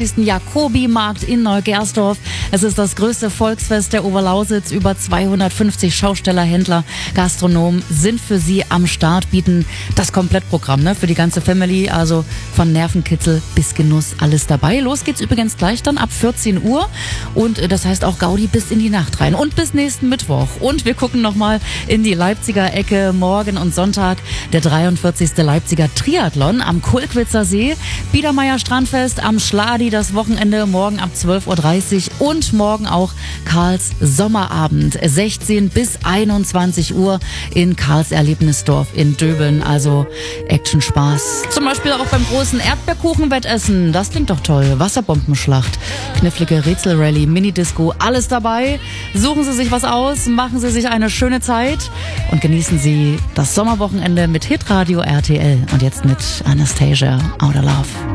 Jacobi-Markt in Neugersdorf. Es ist das größte Volksfest der Oberlausitz. Über 250 Schausteller, Händler, Gastronomen sind für Sie am Start, bieten das Komplettprogramm, ne, für die ganze Family. Also von Nervenkitzel bis Genuss, alles dabei. Los geht's übrigens gleich dann ab 14 Uhr. Und das heißt auch Gaudi bis in die Nacht rein. Und bis nächsten Mittwoch. Und wir gucken nochmal in die Leipziger Ecke. Morgen und Sonntag der 43. Leipziger Triathlon am Kulkwitzer See. Biedermeier Strandfest am Schladi das Wochenende morgen ab 12.30 Uhr und morgen auch Karls Sommerabend 16 bis 21 Uhr in Karls Erlebnisdorf in Döbeln. Also Action-Spaß. Zum Beispiel auch beim großen Erdbeerkuchenwettessen. Das klingt doch toll. Wasserbombenschlacht, knifflige Rätselrallye, Minidisco, alles dabei. Suchen Sie sich was aus, machen Sie sich eine schöne Zeit und genießen Sie das Sommerwochenende mit Hitradio RTL. Und jetzt mit Anastasia, Outer Love.